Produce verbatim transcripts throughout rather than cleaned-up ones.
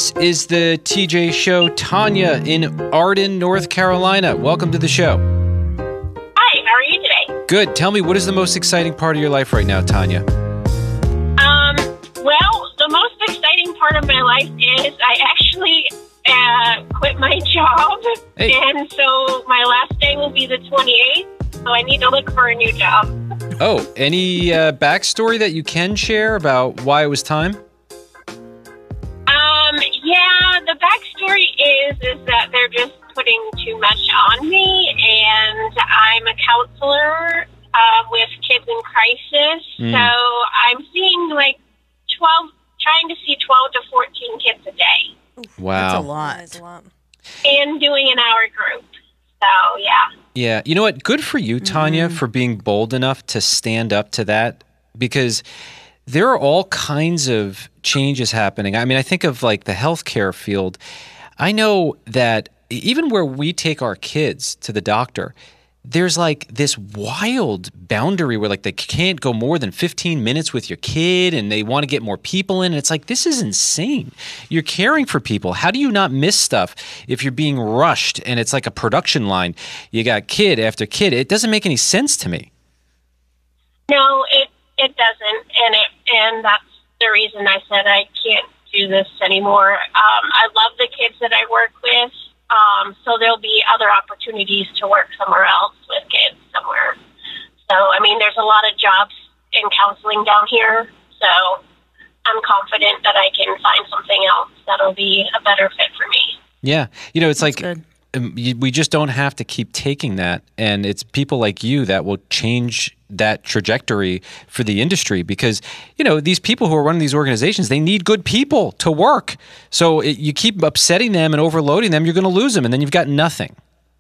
This is the T J Show. Tanya in Arden, North Carolina. Welcome to the show. Hi, how are you today? Good. Tell me, what is the most exciting part of your life right now, Tanya? Um, well, the most exciting part of my life is I actually uh, quit my job. Hey. And so my last day will be the twenty-eighth, so I need to look for a new job. Oh, any uh, backstory that you can share about why it was time? Um, yeah, the backstory is is that they're just putting too much on me, and I'm a counselor uh, with kids in crisis. Mm. So I'm seeing like twelve, trying to see twelve to fourteen kids a day. Wow. That's a lot. That's a lot. And doing an hour group. So, yeah. Yeah. You know what? Good for you, Tanya, Mm. for being bold enough to stand up to that, because there are all kinds of changes happening. I mean, I think of like the healthcare field. I know that even where we take our kids to the doctor, there's like this wild boundary where like they can't go more than fifteen minutes with your kid, and they want to get more people in. And it's like, this is insane. You're caring for people. How do you not miss stuff if you're being rushed and it's like a production line? You got kid after kid. It doesn't make any sense to me. No, it, it doesn't. And it and that's the reason I said I can't do this anymore. Um, I love the kids that I work with. Um, so there'll be other opportunities to work somewhere else with kids somewhere. So, I mean, there's a lot of jobs in counseling down here. So I'm confident that I can find something else that'll be a better fit for me. Yeah. You know, it's That's like good. um, you, we just don't have to keep taking that. And it's people like you that will change that trajectory for the industry, because, you know, these people who are running these organizations, they need good people to work. So it, you keep upsetting them and overloading them, you're going to lose them, and then you've got nothing.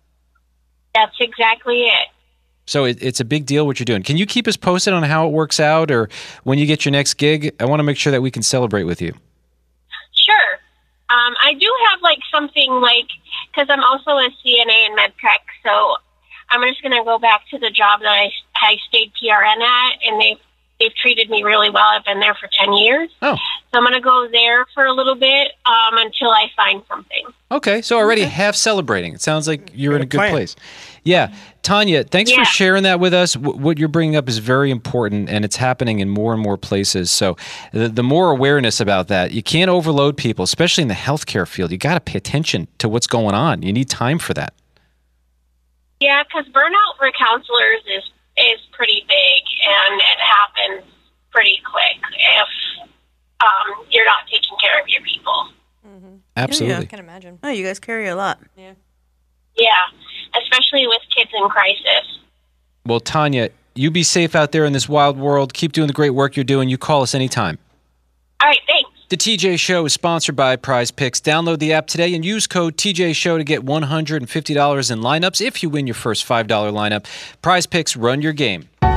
That's exactly it. So it, it's a big deal what you're doing. Can you keep us posted on how it works out, or when you get your next gig? I want to make sure that we can celebrate with you. Sure. Um, I do have like something like, because I'm also a C N A in MedTech, so I'm just going to go back to the job that I, I stayed P R N at, and they've, they've treated me really well. I've been there for ten years. Oh, So I'm going to go there for a little bit um, until I find something. okay. So already half celebrating. It sounds like you're in a good plan. place. Yeah. Tanya, thanks Yeah. for sharing that with us. W- what you're bringing up is very important, and it's happening in more and more places. So the, the more awareness about that, you can't overload people, especially in the healthcare field. You got to pay attention to what's going on. You need time for that. Yeah, because burnout for counselors is, is pretty big, and it happens pretty quick if um, you're not taking care of your people. Absolutely. I can imagine. Oh, you guys carry a lot. Yeah. Yeah, especially with kids in crisis. Well, Tanya, you be safe out there in this wild world. Keep doing the great work you're doing. You call us anytime. All right, thanks. The T J Show is sponsored by Prize Picks. Download the app today and use code T J Show to get one hundred fifty dollars in lineups if you win your first five dollar lineup. Prize Picks, run your game.